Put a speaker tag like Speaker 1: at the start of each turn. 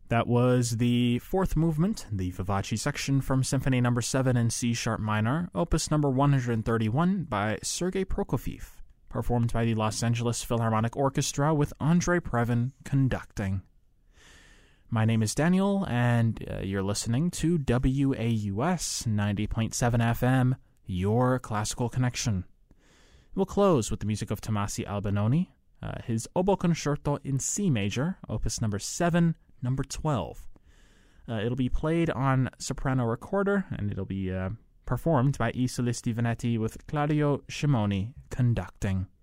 Speaker 1: That was the fourth movement, the Vivace section from Symphony No. 7 in C-sharp minor, opus number 131 by Sergei Prokofiev, performed by the Los Angeles Philharmonic Orchestra with Andrei Previn conducting. My name is Daniel, and you're listening to WAUS 90.7 FM, your classical connection. We'll close with the music of Tomasi Albinoni, his Oboe Concerto in C major, opus number 7, number 12. It'll be played on soprano recorder, and it'll be performed by I Solisti Venetti with Claudio Scimoni conducting.